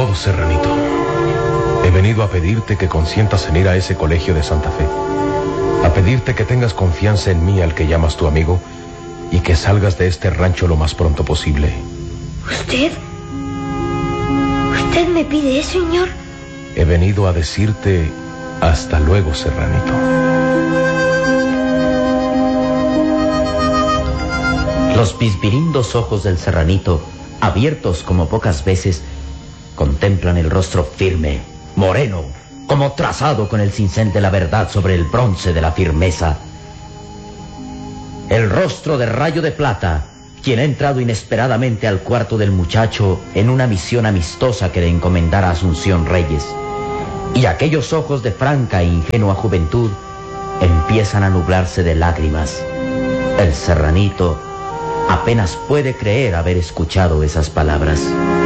modo, Serranito, he venido a pedirte que consientas en ir a ese colegio de Santa Fe. A pedirte que tengas confianza en mí, al que llamas tu amigo, y que salgas de este rancho lo más pronto posible. ¿Usted? ¿Usted me pide eso, señor? He venido a decirte hasta luego, Serranito. Los bisbirindos ojos del Serranito, abiertos como pocas veces, contemplan el rostro firme, moreno, como trazado con el cincel de la verdad sobre el bronce de la firmeza. El rostro de Rayo de Plata, quien ha entrado inesperadamente al cuarto del muchacho en una misión amistosa que le encomendara Asunción Reyes. Y aquellos ojos de franca e ingenua juventud empiezan a nublarse de lágrimas. El Serranito apenas puede creer haber escuchado esas palabras.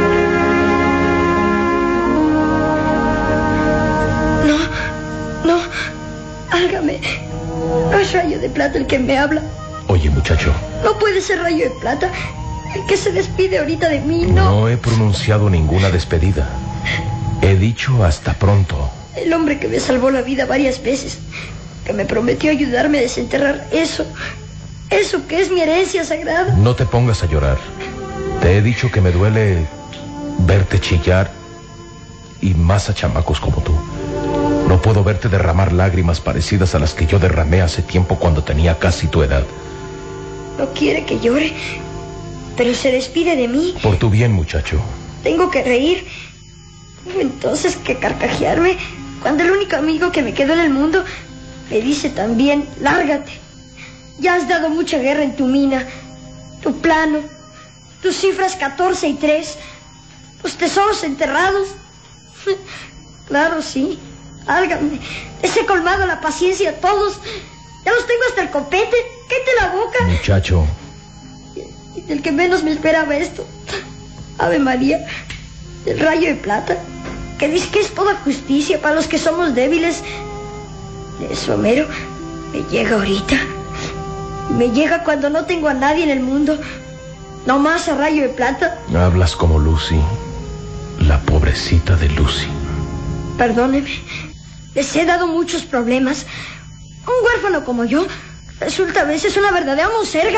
No, álgame. No es Rayo de Plata el que me habla. Oye, muchacho. No puede ser Rayo de Plata el que se despide ahorita de mí, no. No he pronunciado ninguna despedida. He dicho hasta pronto. El hombre que me salvó la vida varias veces, que me prometió ayudarme a desenterrar eso que es mi herencia sagrada. No te pongas a llorar. Te he dicho que me duele verte chillar, y más a chamacos como tú. No puedo verte derramar lágrimas parecidas a las que yo derramé hace tiempo cuando tenía casi tu edad. No quiere que llore, pero se despide de mí. Por tu bien, muchacho. Tengo que reír. Entonces que carcajearme cuando el único amigo que me quedó en el mundo me dice también: lárgate. Ya has dado mucha guerra en tu mina, tu plano, tus cifras 14 y 3, tus tesoros enterrados. Claro, sí, álgame. Les he colmado la paciencia a todos. Ya los tengo hasta el copete. Cállate la boca. Muchacho. Y del que menos me esperaba esto, Ave María, del Rayo de Plata, que dice que es toda justicia para los que somos débiles. Eso, Homero, me llega ahorita. Me llega cuando no tengo a nadie en el mundo, no más a Rayo de Plata. Hablas como Lucy, la pobrecita de Lucy. Perdóneme, les he dado muchos problemas. Un huérfano como yo resulta a veces una verdadera monserga.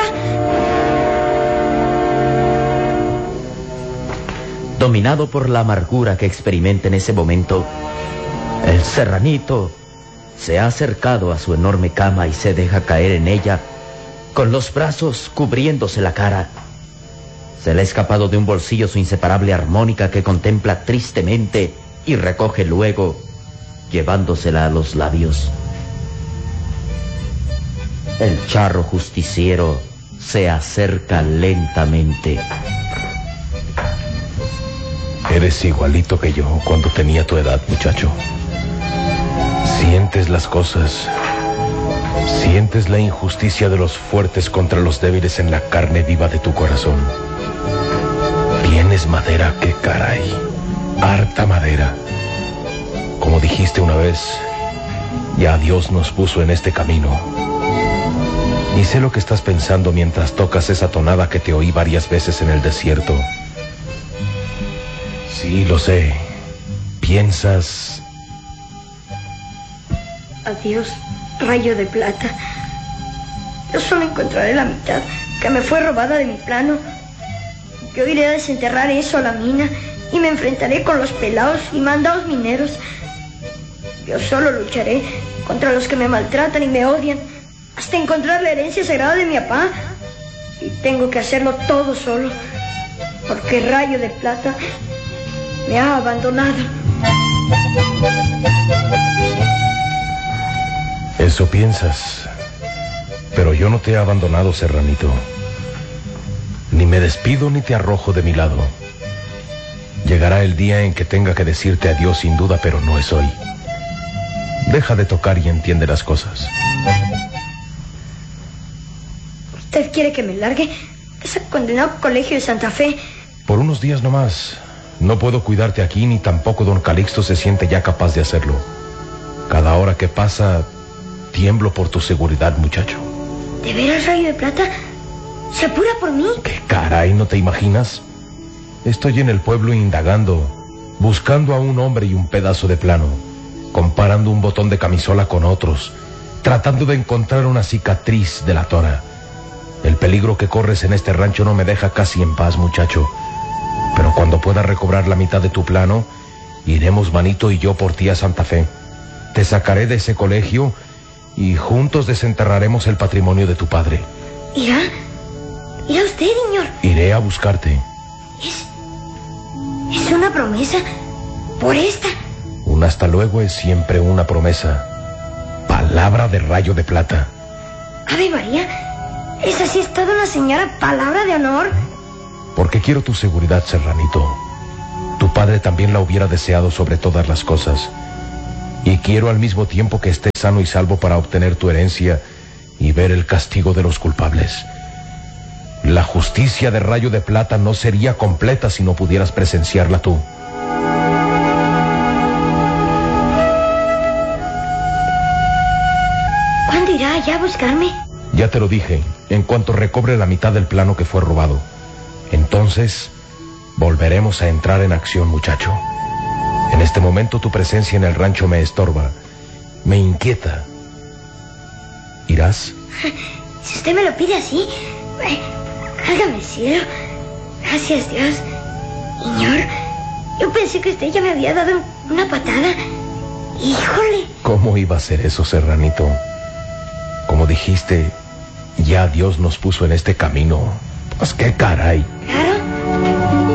Dominado por la amargura que experimenta en ese momento, el Serranito se ha acercado a su enorme cama y se deja caer en ella, con los brazos cubriéndose la cara. Se le ha escapado de un bolsillo su inseparable armónica, que contempla tristemente y recoge luego, llevándosela a los labios. El charro justiciero se acerca lentamente. Eres igualito que yo cuando tenía tu edad, muchacho. Sientes las cosas. Sientes la injusticia de los fuertes contra los débiles en la carne viva de tu corazón. Tienes madera, qué caray. Harta madera. Como dijiste una vez, ya Dios nos puso en este camino. Y sé lo que estás pensando mientras tocas esa tonada que te oí varias veces en el desierto. Sí, lo sé. Piensas... Adiós, Rayo de Plata. Yo solo encontraré la mitad, que me fue robada de mi plano. Yo iré a desenterrar eso a la mina y me enfrentaré con los pelados y mandados mineros. Yo solo lucharé contra los que me maltratan y me odian, hasta encontrar la herencia sagrada de mi papá. Y tengo que hacerlo todo solo, porque Rayo de Plata me ha abandonado. Eso piensas, pero yo no te he abandonado, Serranito. Ni me despido ni te arrojo de mi lado. Llegará el día en que tenga que decirte adiós sin duda, pero no es hoy. Deja de tocar y entiende las cosas. ¿Usted quiere que me largue de ese condenado colegio de Santa Fe? Por unos días nomás. No puedo cuidarte aquí, ni tampoco don Calixto se siente ya capaz de hacerlo. Cada hora que pasa, tiemblo por tu seguridad, muchacho. ¿De veras, Rayo de Plata? ¿Se apura por mí? ¿Qué caray, no te imaginas? Estoy en el pueblo indagando, buscando a un hombre y un pedazo de plano, comparando un botón de camisola con otros, tratando de encontrar una cicatriz de la tora. El peligro que corres en este rancho no me deja casi en paz, muchacho. Pero cuando pueda recobrar la mitad de tu plano, iremos Manito y yo por ti a Santa Fe. Te sacaré de ese colegio y juntos desenterraremos el patrimonio de tu padre. ¿Irá? ¿Irá usted, señor? Iré a buscarte. Es una promesa. Por esta. Un hasta luego es siempre una promesa. Palabra de Rayo de Plata. Ave María, esa sí es toda una señora palabra de honor. Porque quiero tu seguridad, Serranito. Tu padre también la hubiera deseado sobre todas las cosas. Y quiero al mismo tiempo que estés sano y salvo para obtener tu herencia y ver el castigo de los culpables. La justicia de Rayo de Plata no sería completa si no pudieras presenciarla tú. ¿Cuándo irá allá a buscarme? Ya te lo dije, en cuanto recobre la mitad del plano que fue robado. Entonces, volveremos a entrar en acción, muchacho. En este momento tu presencia en el rancho me estorba, me inquieta. ¿Irás? Si usted me lo pide así, hágame el cielo. Gracias, Dios. Señor, yo pensé que usted ya me había dado una patada. Híjole. ¿Cómo iba a ser eso, Serranito? Como dijiste, ya Dios nos puso en este camino. Pues qué caray. Claro,